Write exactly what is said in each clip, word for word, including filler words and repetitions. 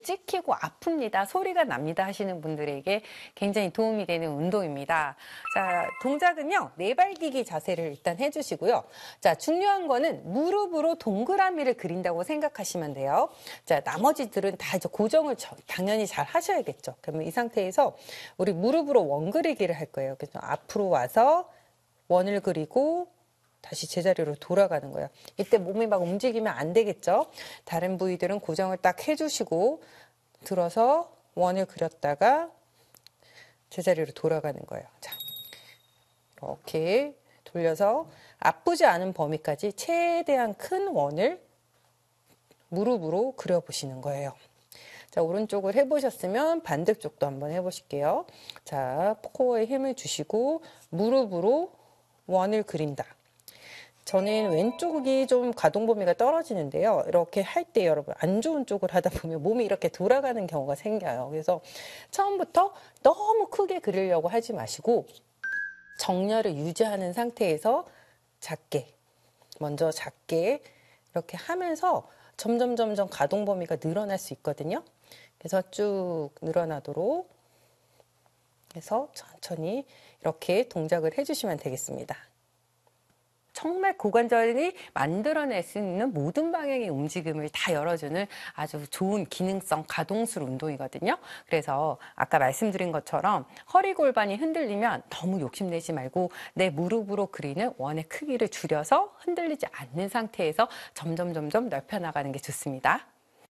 찍히고 아픕니다. 소리가 납니다 하시는 분들에게 굉장히 도움이 되는 운동입니다. 자, 동작은요. 네발디기 자세를 일단 해주시고요. 자, 중요한 거는 무릎으로 동그라미를 그린다고 생각하시면 돼요. 자, 나머지들은 다 이제 고정을 당연히 잘 하셔야겠죠. 그러면 이 상태에서 우리 무릎으로 원 그리기를 할 거예요. 그래서 앞으로 와서 원을 그리고 다시 제자리로 돌아가는 거예요. 이때 몸이 막 움직이면 안 되겠죠. 다른 부위들은 고정을 딱 해주시고 들어서 원을 그렸다가 제자리로 돌아가는 거예요. 자, 이렇게 돌려서 아프지 않은 범위까지 최대한 큰 원을 무릎으로 그려보시는 거예요. 자, 오른쪽을 해보셨으면 반대쪽도 한번 해보실게요. 자, 코어에 힘을 주시고 무릎으로 원을 그린다. 저는 왼쪽이 좀 가동 범위가 떨어지는데요. 이렇게 할 때 여러분 안 좋은 쪽을 하다 보면 몸이 이렇게 돌아가는 경우가 생겨요. 그래서 처음부터 너무 크게 그리려고 하지 마시고 정렬을 유지하는 상태에서 작게, 먼저 작게 이렇게 하면서 점점 점점 가동 범위가 늘어날 수 있거든요. 그래서 쭉 늘어나도록 해서 천천히 이렇게 동작을 해주시면 되겠습니다. 정말 고관절이 만들어낼 수 있는 모든 방향의 움직임을 다 열어주는 아주 좋은 기능성 가동술 운동이거든요. 그래서 아까 말씀드린 것처럼 허리 골반이 흔들리면 너무 욕심내지 말고 내 무릎으로 그리는 원의 크기를 줄여서 흔들리지 않는 상태에서 점점 점점 넓혀 나가는 게 좋습니다.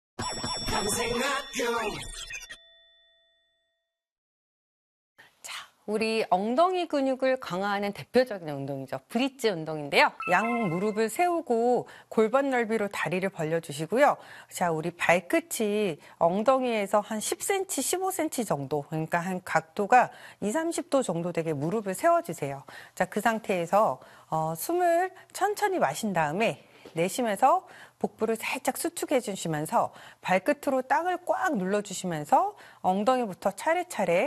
우리 엉덩이 근육을 강화하는 대표적인 운동이죠. 브릿지 운동인데요. 양 무릎을 세우고 골반 넓이로 다리를 벌려주시고요. 자, 우리 발끝이 엉덩이에서 한 십 센티미터, 십오 센티미터 정도, 그러니까 한 각도가 이십, 삼십 도 정도 되게 무릎을 세워주세요. 자, 그 상태에서 어, 숨을 천천히 마신 다음에 내쉬면서 복부를 살짝 수축해 주시면서 발끝으로 땅을 꽉 눌러주시면서 엉덩이부터 차례차례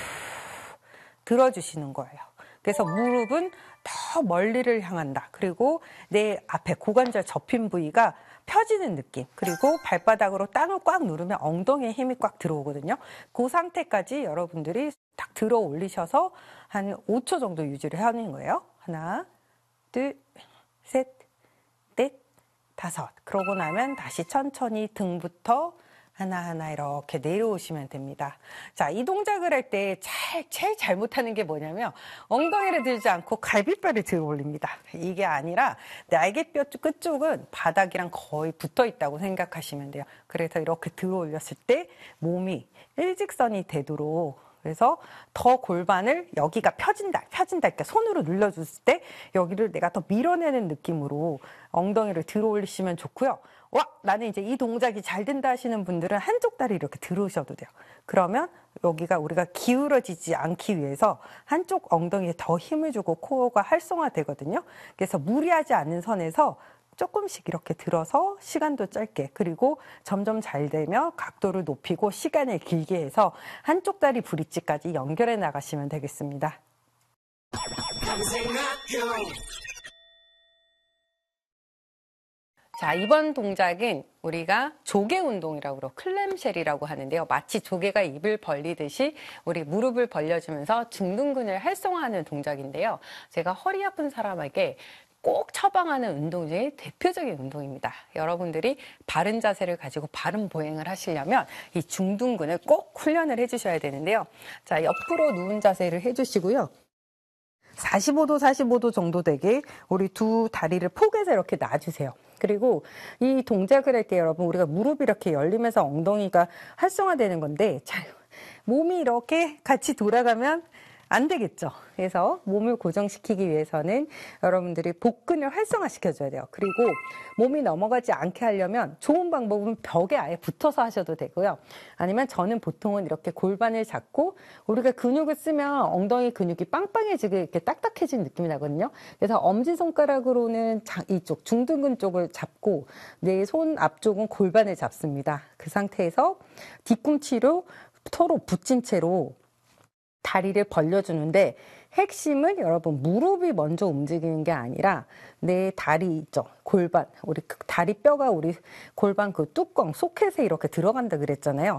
들어주시는 거예요. 그래서 무릎은 더 멀리를 향한다. 그리고 내 앞에 고관절 접힌 부위가 펴지는 느낌. 그리고 발바닥으로 땅을 꽉 누르면 엉덩이에 힘이 꽉 들어오거든요. 그 상태까지 여러분들이 딱 들어 올리셔서 한 오 초 정도 유지를 하는 거예요. 하나, 둘, 셋, 넷, 다섯. 그러고 나면 다시 천천히 등부터 하나하나 이렇게 내려오시면 됩니다. 자, 이 동작을 할 때 잘, 제일 잘못하는 게 뭐냐면 엉덩이를 들지 않고 갈비뼈를 들어 올립니다. 이게 아니라 날개뼈 끝쪽은 바닥이랑 거의 붙어 있다고 생각하시면 돼요. 그래서 이렇게 들어 올렸을 때 몸이 일직선이 되도록, 그래서 더 골반을 여기가 펴진다, 펴진다. 그러니까 손으로 눌러줬을 때 여기를 내가 더 밀어내는 느낌으로 엉덩이를 들어 올리시면 좋고요. 와, 나는 이제 이 동작이 잘 된다 하시는 분들은 한쪽 다리 이렇게 들으셔도 돼요. 그러면 여기가 우리가 기울어지지 않기 위해서 한쪽 엉덩이에 더 힘을 주고 코어가 활성화되거든요. 그래서 무리하지 않는 선에서 조금씩 이렇게 들어서 시간도 짧게, 그리고 점점 잘 되면 각도를 높이고 시간을 길게 해서 한쪽 다리 브릿지까지 연결해 나가시면 되겠습니다. 자, 이번 동작은 우리가 조개 운동이라고 그러고 클램쉘이라고 하는데요. 마치 조개가 입을 벌리듯이 우리 무릎을 벌려주면서 중둔근을 활성화하는 동작인데요. 제가 허리 아픈 사람에게 꼭 처방하는 운동 중에 대표적인 운동입니다. 여러분들이 바른 자세를 가지고 바른 보행을 하시려면 이 중둔근을 꼭 훈련을 해주셔야 되는데요. 자, 옆으로 누운 자세를 해주시고요. 사십오 도, 사십오 도 정도 되게 우리 두 다리를 포개서 이렇게 놔주세요. 그리고 이 동작을 할 때 여러분, 우리가 무릎이 이렇게 열리면서 엉덩이가 활성화되는 건데, 자, 몸이 이렇게 같이 돌아가면 안 되겠죠. 그래서 몸을 고정시키기 위해서는 여러분들이 복근을 활성화시켜줘야 돼요. 그리고 몸이 넘어가지 않게 하려면 좋은 방법은 벽에 아예 붙어서 하셔도 되고요. 아니면 저는 보통은 이렇게 골반을 잡고, 우리가 근육을 쓰면 엉덩이 근육이 빵빵해지게 이렇게 딱딱해진 느낌이 나거든요. 그래서 엄지손가락으로는 이쪽 중둔근 쪽을 잡고 내 손 앞쪽은 골반을 잡습니다. 그 상태에서 뒤꿈치로 서로 붙인 채로 다리를 벌려주는데, 핵심은 여러분 무릎이 먼저 움직이는 게 아니라 내 다리 있죠, 골반, 우리 다리 뼈가 우리 골반 그 뚜껑 소켓에 이렇게 들어간다 그랬잖아요.